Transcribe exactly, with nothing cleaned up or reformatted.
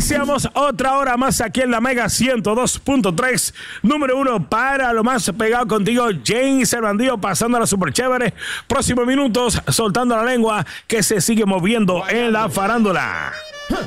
Iniciamos otra hora más aquí en la Mega ciento dos punto tres. Número uno para lo más pegado contigo, James el Bandido, pasando a la super chévere. Próximos minutos, soltando la lengua que se sigue moviendo en la farándula.